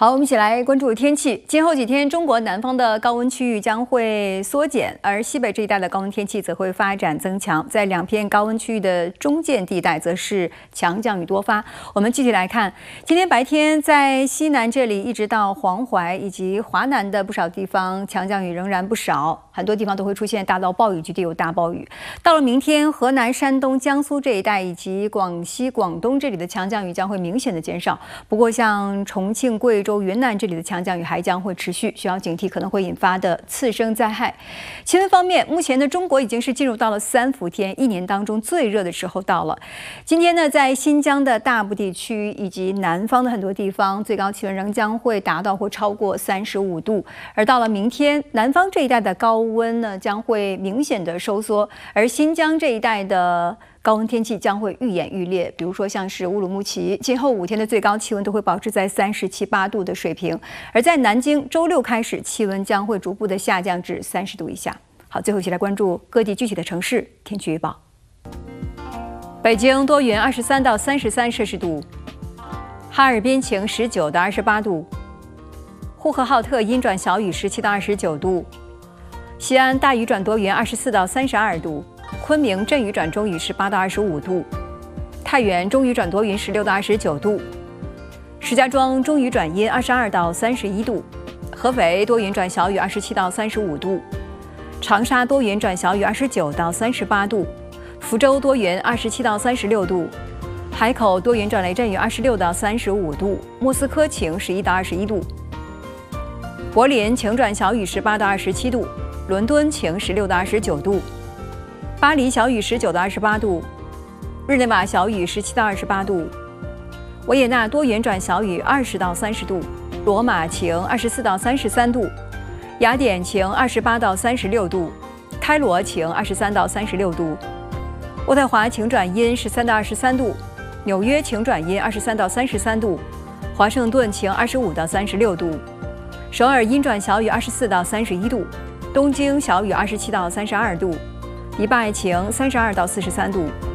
好，我们一起来关注天气。今后几天，中国南方的高温区域将会缩减，而西北这一带的高温天气则会发展增强。在两片高温区域的中间地带，则是强降雨多发。我们具体来看，今天白天在西南这里一直到黄淮以及华南的不少地方，强降雨仍然不少，很多地方都会出现大到暴雨，局地有大暴雨。到了明天，河南、山东、江苏这一带以及广西、广东这里的强降雨将会明显的减少。不过，像重庆、贵州、云南这里的强降雨还将会持续，需要警惕可能会引发的次生灾害。气温方面，目前的中国已经是进入到了3伏天，一年当中最热的时候到了。今天呢，在新疆的大部地区以及南方的很多地方，最高气温仍将会达到或超过35度。而到了明天，南方这一带的高温呢将会明显的收缩，而新疆这一带的高温天气将会愈演愈烈，比如说像是乌鲁木齐，今后5天的最高气温都会保持在37、8度的水平；而在南京，周6开始气温将会逐步的下降至30度以下。好，最后一起来关注各地具体的城市天气预报。北京多云，23到33摄氏度；哈尔滨晴，19到28度；呼和浩特阴转小雨，17到29度；西安大雨转多云，24到32度。昆明阵雨转中雨，18到25度；太原中雨转多云，16到29度；石家庄中雨转阴，22到31度；合肥多云转小雨，27到35度；长沙多云转小雨，29到38度；福州多云，27到36度；海口多云转雷阵雨，26到35度；莫斯科晴，11到21度；柏林晴转小雨，18到27度；伦敦晴，16到29度。巴黎小雨19到28度，日内瓦小雨17到28度，维也纳多云转小雨20到30度，罗马晴24到33度，雅典晴28到36度，开罗晴23到36度，渥太华晴转阴13到23度，纽约晴转阴23到33度，华盛顿晴25到36度，首尔阴转小雨24到31度，东京小雨27到32度。迪拜晴32到43度，